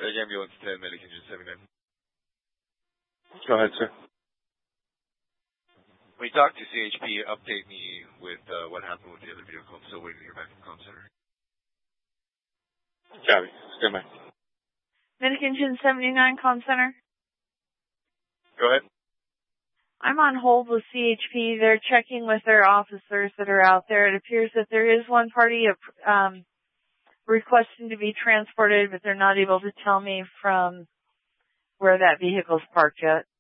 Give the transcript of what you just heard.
Ambulance 10, Medic Engine 79. Go ahead, sir. When you talk to CHP, update me with what happened with the other vehicle. I'm still waiting to hear back from Comm Center. Copy. Stand by. Medic Engine 79, Comm Center. Go ahead. I'm on hold with CHP. They're checking with their officers that are out there. It appears that there is one party requesting to be transported, but they're not able to tell me from where that vehicle's parked yet.